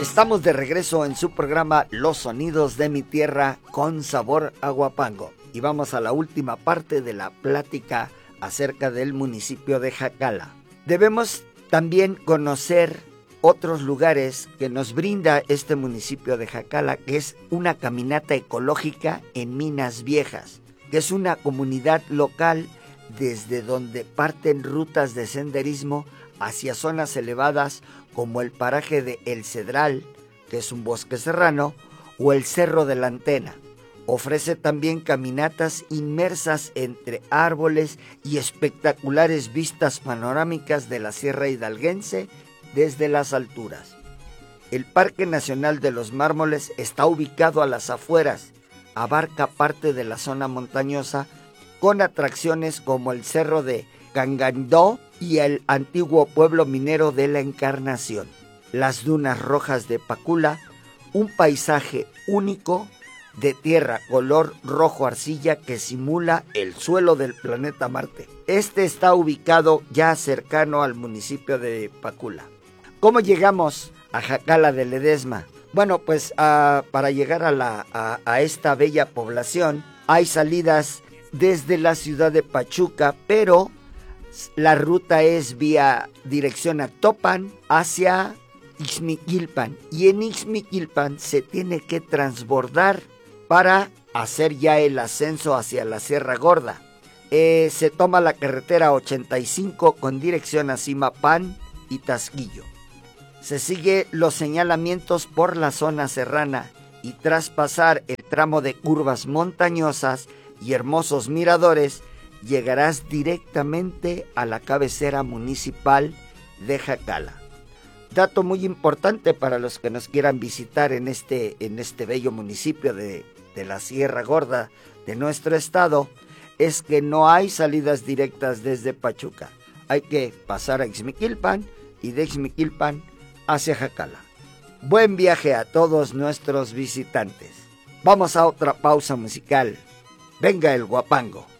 Estamos de regreso en su programa Los Sonidos de mi Tierra con sabor a Huapango. Y vamos a la última parte de la plática acerca del municipio de Jacala. Debemos también conocer otros lugares que nos brinda este municipio de Jacala, que es una caminata ecológica en Minas Viejas, que es una comunidad local desde donde parten rutas de senderismo hacia zonas elevadas como el paraje de El Cedral, que es un bosque serrano, o el Cerro de la Antena. Ofrece también caminatas inmersas entre árboles y espectaculares vistas panorámicas de la Sierra Hidalguense desde las alturas. El Parque Nacional de los Mármoles está ubicado a las afueras, abarca parte de la zona montañosa con atracciones como el Cerro de Cangandó y el antiguo pueblo minero de la Encarnación. Las dunas rojas de Pacula, un paisaje único de tierra color rojo arcilla que simula el suelo del planeta Marte. Este está ubicado ya cercano al municipio de Pacula. ¿Cómo llegamos a Jacala de Ledesma? Bueno, pues para llegar a esta bella población hay salidas desde la ciudad de Pachuca, pero la ruta es vía dirección a Topan hacia Ixmiquilpan, y en Ixmiquilpan se tiene que transbordar para hacer ya el ascenso hacia la Sierra Gorda. Se toma la carretera 85 con dirección a Zimapán y Tasquillo. Se sigue los señalamientos por la zona serrana y tras pasar el tramo de curvas montañosas y hermosos miradores, llegarás directamente a la cabecera municipal de Jacala. Dato muy importante para los que nos quieran visitar en este bello municipio de la Sierra Gorda de nuestro estado, es que no hay salidas directas desde Pachuca. Hay que pasar a Ixmiquilpan y de Ixmiquilpan hacia Jacala. Buen viaje a todos nuestros visitantes. Vamos a otra pausa musical. Venga el Huapango.